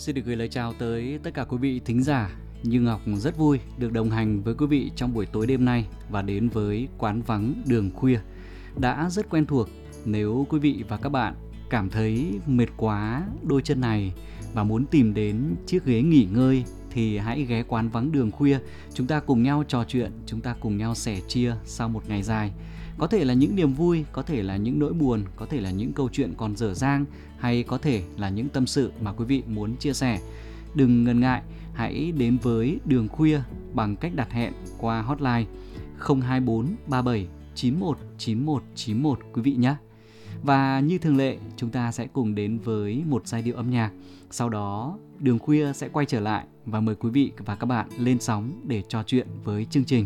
Xin được gửi lời chào tới tất cả quý vị thính giả. Như Ngọc rất vui được đồng hành với quý vị trong buổi tối đêm nay và đến với quán vắng đường khuya. Đã rất quen thuộc, nếu quý vị và các bạn cảm thấy mệt quá đôi chân này và muốn tìm đến chiếc ghế nghỉ ngơi thì hãy ghé quán vắng đường khuya. Chúng ta cùng nhau trò chuyện, chúng ta cùng nhau sẻ chia sau một ngày dài. Có thể là những niềm vui, có thể là những nỗi buồn, có thể là những câu chuyện còn dở dang, hay có thể là những tâm sự mà quý vị muốn chia sẻ. Đừng ngần ngại, hãy đến với đường khuya bằng cách đặt hẹn qua hotline 024 37 91 91 91 quý vị nhé. Và như thường lệ, chúng ta sẽ cùng đến với một giai điệu âm nhạc. Sau đó, đường khuya sẽ quay trở lại và mời quý vị và các bạn lên sóng để trò chuyện với chương trình.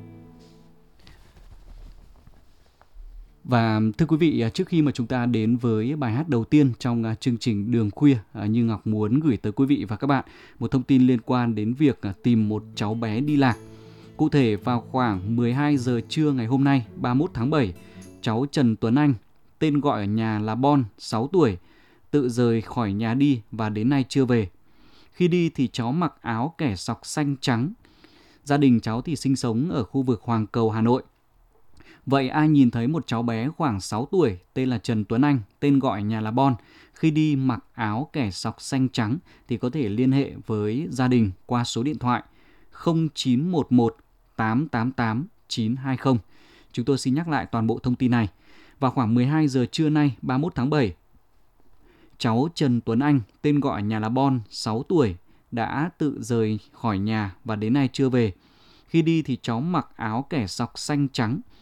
Và thưa quý vị, trước khi mà chúng ta đến với bài hát đầu tiên trong chương trình Đường Khuya, Như Ngọc muốn gửi tới quý vị và các bạn một thông tin liên quan đến việc tìm một cháu bé đi lạc. Cụ thể, vào khoảng 12 giờ trưa ngày hôm nay, 31 tháng 7, cháu Trần Tuấn Anh, tên gọi ở nhà là Bon, 6 tuổi, tự rời khỏi nhà đi và đến nay chưa về. Khi đi thì cháu mặc áo kẻ sọc xanh trắng. Gia đình cháu thì sinh sống ở khu vực Hoàng Cầu, Hà Nội. Vậy ai nhìn thấy một cháu bé khoảng 6 tuổi tên là Trần Tuấn Anh, tên gọi nhà là Bon, khi đi mặc áo kẻ sọc xanh trắng thì có thể liên hệ với gia đình qua số điện thoại 0911 888 920. Chúng tôi xin nhắc lại toàn bộ thông tin này. Vào khoảng 12 giờ trưa nay 31 tháng 7, cháu Trần Tuấn Anh, tên gọi nhà là Bon, 6 tuổi, đã tự rời khỏi nhà và đến nay chưa về. Khi đi thì cháu mặc áo kẻ sọc xanh trắng.